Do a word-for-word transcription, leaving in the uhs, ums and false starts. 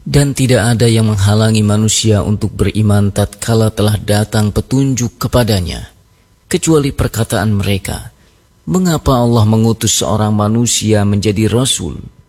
Dan tidak ada yang menghalangi manusia untuk beriman tatkala telah datang petunjuk kepadanya, kecuali perkataan mereka, "Mengapa Allah mengutus seorang manusia menjadi rasul?"